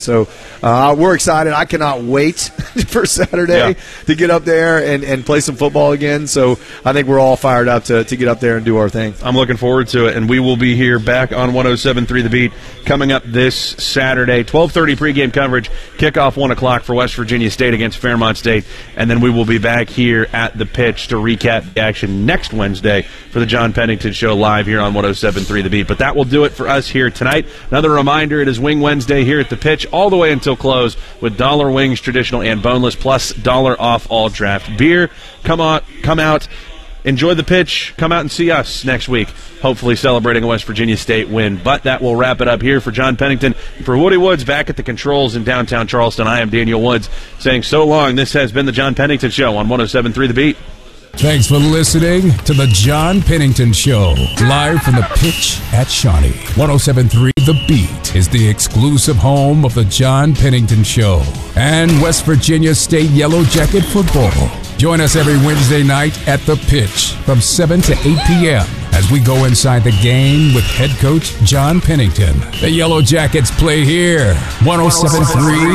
So we're excited. I cannot wait for Saturday to get up there and play some football again. So I think we're all fired up to get up there and do our thing. I'm looking forward to it, and we will be here back on 107.3 The Beat coming up this Saturday. 12:30 pregame coverage, kickoff 1 o'clock for West Virginia State against Fairmont State, and then we will be back here at the pitch to recap the action next Wednesday for the John Pennington Show live here on 107.3 The Beat. But that will do it for us here tonight. Another reminder, it is Wing Wednesday here at the pitch all the way until close with dollar wings, traditional and boneless, plus $1 off all draft beer. Come out, enjoy the pitch, come out and see us next week, hopefully celebrating a West Virginia State win. But that will wrap it up here for John Pennington. For Woody Woods back at the controls in downtown Charleston, I am Daniel Woods saying so long. This has been the John Pennington Show on 107.3 The Beat. Thanks for listening to the John Pennington Show, live from the pitch at Shawnee. 107.3 The Beat is the exclusive home of the John Pennington Show and West Virginia State Yellow Jacket football. Join us every Wednesday night at the pitch from 7 to 8 p.m. as we go inside the game with head coach John Pennington. The Yellow Jackets play here. 107.3